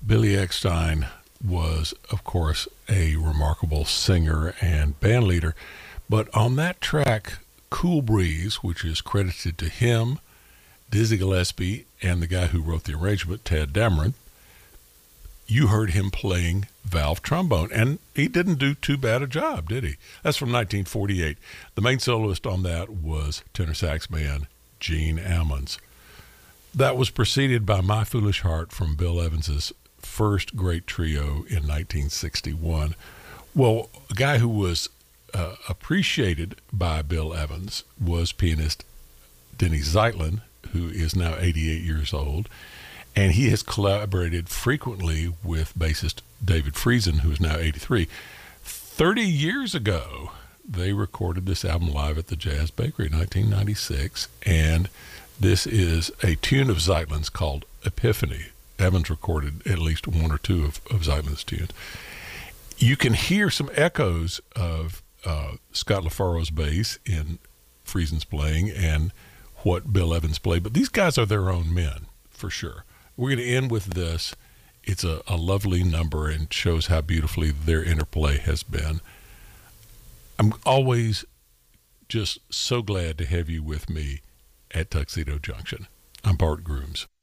Billy Eckstein was, of course, a remarkable singer and band leader. But on that track, Cool Breeze, which is credited to him, Dizzy Gillespie, and the guy who wrote the arrangement, Ted Dameron, you heard him playing valve trombone, and he didn't do too bad a job, did he? That's from 1948. The main soloist on that was tenor sax man Gene Ammons. That was preceded by My Foolish Heart from Bill Evans's first great trio in 1961. Well, a guy who was appreciated by Bill Evans was pianist Denny Zeitlin, who is now 88 years old, and he has collaborated frequently with bassist David Friesen, who is now 83. 30 years ago, they recorded this album live at the Jazz Bakery in 1996, and this is a tune of Zeitlin's called Epiphany. Evans recorded at least one or two of Zeitlin's tunes. You can hear some echoes of Scott LaFaro's bass in Friesen's playing and what Bill Evans played, but these guys are their own men, for sure. We're going to end with this. It's a lovely number and shows how beautifully their interplay has been. I'm always just so glad to have you with me at Tuxedo Junction. I'm Bart Grooms.